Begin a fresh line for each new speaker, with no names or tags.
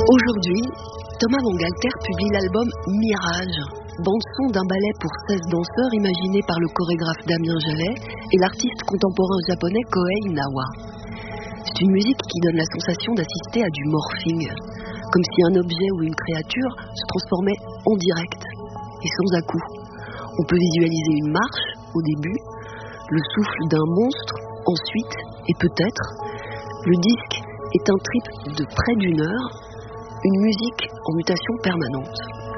Aujourd'hui, Thomas Bangalter publie l'album Mirage, bande-son d'un ballet pour 16 danseurs imaginé par le chorégraphe Damien Jallet et l'artiste contemporain japonais Kohei Nawa. C'est une musique qui donne la sensation d'assister à du morphing, comme si un objet ou une créature se transformait en direct et sans à-coup. On peut visualiser une marche au début, le souffle d'un monstre ensuite, et peut-être, le disque est un trip de près d'1 heure, une musique en mutation permanente.